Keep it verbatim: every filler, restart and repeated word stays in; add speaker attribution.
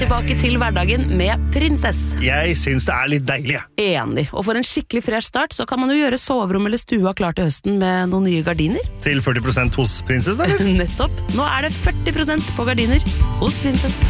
Speaker 1: tilbake til hverdagen med Prinsess.
Speaker 2: Jeg synes det er litt deilig.
Speaker 1: Enig. Og for en skikkelig fresh start, så kan man jo gjøre soverom eller stua klar til høsten med noen nye gardiner.
Speaker 2: Til førti prosent hos Prinsess, da?
Speaker 1: Nettopp. Nå er det førti prosent på gardiner hos Prinsess.